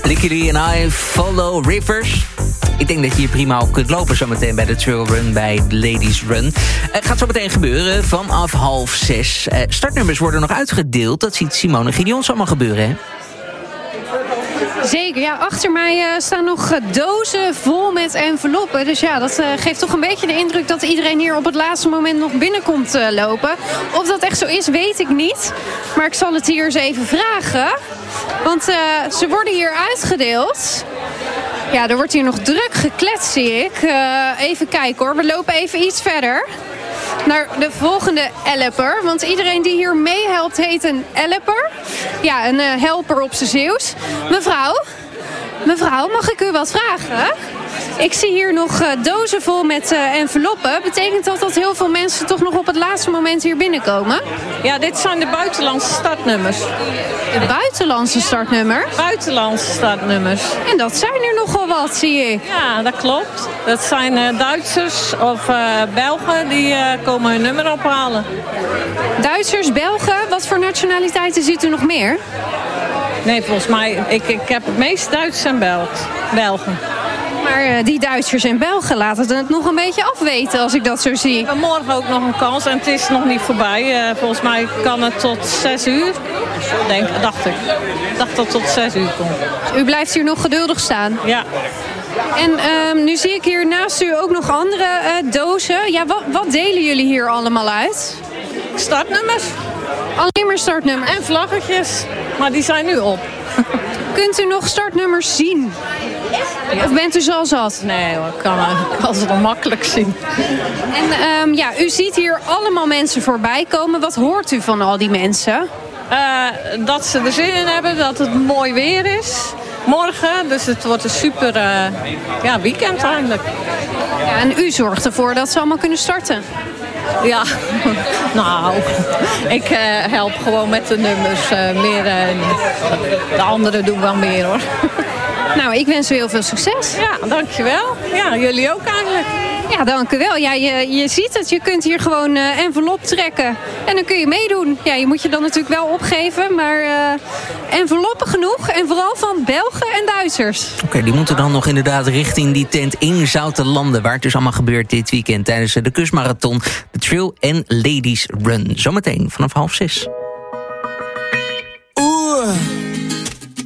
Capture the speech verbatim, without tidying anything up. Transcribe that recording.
Licky Lee en I Follow Rivers. Ik denk dat je hier prima op kunt lopen zometeen bij de Trail Run, bij de Ladies Run. Het uh, gaat zo meteen gebeuren vanaf half zes. Uh, startnummers worden nog uitgedeeld. Dat ziet Simone Gideons allemaal gebeuren, hè? Zeker, ja. Achter mij uh, staan nog uh, dozen vol met enveloppen. Dus ja, dat uh, geeft toch een beetje de indruk dat iedereen hier op het laatste moment nog binnenkomt uh, lopen. Of dat echt zo is, weet ik niet. Maar ik zal het hier eens even vragen. Want uh, ze worden hier uitgedeeld. Ja, er wordt hier nog druk gekletst, zie ik. Uh, even kijken hoor, we lopen even iets verder naar de volgende helper. Want iedereen die hier meehelpt heet een helper. Ja, een uh, helper op z'n Zeeuws. Mevrouw, mevrouw, mag ik u wat vragen? Ik zie hier nog uh, dozen vol met uh, enveloppen. Betekent dat dat heel veel mensen toch nog op het laatste moment hier binnenkomen? Ja, dit zijn de buitenlandse startnummers. De buitenlandse startnummer? Buitenlandse startnummers. En dat zijn er nogal wat, zie ik. Ja, dat klopt. Dat zijn uh, Duitsers of uh, Belgen die uh, komen hun nummer ophalen. Duitsers, Belgen, wat voor nationaliteiten ziet u nog meer? Nee, volgens mij, ik, ik heb het meest Duits en Belg, Belgen. Maar uh, die Duitsers en Belgen laten het nog een beetje afweten als ik dat zo zie. We hebben morgen ook nog een kans en het is nog niet voorbij. Uh, volgens mij kan het tot zes uur. Denk, dacht ik. Ik dacht dat het tot zes uur komt. U blijft hier nog geduldig staan? Ja. En uh, nu zie ik hier naast u ook nog andere uh, dozen. Ja, wat, wat delen jullie hier allemaal uit? Startnummers. Alleen maar startnummers? En vlaggetjes. Maar die zijn nu op. Kunt u nog startnummers zien? Ja. Of bent u zo zat? Nee hoor, ik kan, kan ze wel makkelijk zien. En um, ja, u ziet hier allemaal mensen voorbij komen. Wat hoort u van al die mensen? Uh, dat ze er zin in hebben, dat het mooi weer is. Morgen, dus het wordt een super uh, ja, weekend eigenlijk. Ja, en u zorgt ervoor dat ze allemaal kunnen starten? Ja, nou, ik uh, help gewoon met de nummers. Uh, meer, uh, de anderen doen wel meer hoor. Nou, ik wens u heel veel succes. Ja, dankjewel. Ja, jullie ook eigenlijk. Ja, dank u wel. Ja, je, je ziet het, je kunt hier gewoon uh, envelop trekken. En dan kun je meedoen. Ja, je moet je dan natuurlijk wel opgeven. Maar uh, enveloppen genoeg. En vooral van Belgen en Duitsers. Oké, okay, die moeten dan nog inderdaad richting die tent in Zoutelanden. Waar het dus allemaal gebeurt dit weekend tijdens de kustmarathon. De Trail en Ladies Run. Zometeen vanaf half zes.